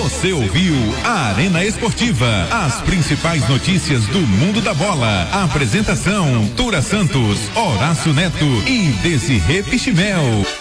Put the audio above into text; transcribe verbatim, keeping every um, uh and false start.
Você ouviu a Arena Esportiva, as principais notícias do mundo da bola. Apresentação: Tura Santos, Horácio Neto e Desirê Pichimel.